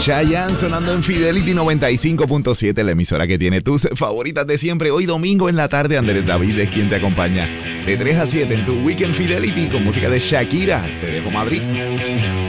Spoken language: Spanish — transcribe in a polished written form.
Chayanne sonando en Fidelity 95.7, la emisora que tiene tus favoritas de siempre. Hoy domingo en la tarde, Andrés David es quien te acompaña de 3 a 7 en tu Weekend Fidelity con música de Shakira. Te dejo Madrid.